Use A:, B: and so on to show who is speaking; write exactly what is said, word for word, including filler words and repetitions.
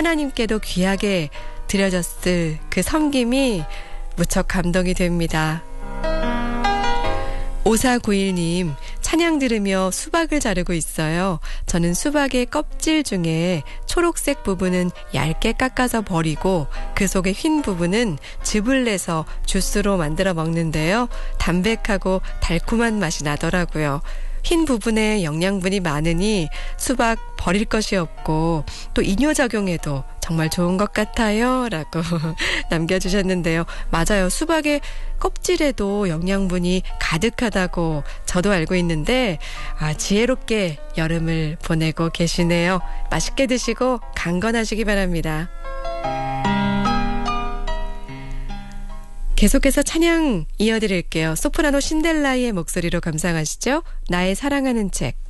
A: 하나님께도 귀하게 드려졌을 그 섬김이 무척 감동이 됩니다. 오사구일 님, 찬양 들으며 수박을 자르고 있어요. 저는 수박의 껍질 중에 초록색 부분은 얇게 깎아서 버리고 그 속에 흰 부분은 즙을 내서 주스로 만들어 먹는데요. 담백하고 달콤한 맛이 나더라고요. 흰 부분에 영양분이 많으니 수박 버릴 것이 없고 또 이뇨작용에도 정말 좋은 것 같아요 라고 남겨주셨는데요. 맞아요. 수박의 껍질에도 영양분이 가득하다고 저도 알고 있는데 아, 지혜롭게 여름을 보내고 계시네요. 맛있게 드시고 강건하시기 바랍니다. 계속해서 찬양 이어드릴게요. 소프라노 신델라의 목소리로 감상하시죠. 나의 사랑하는 책.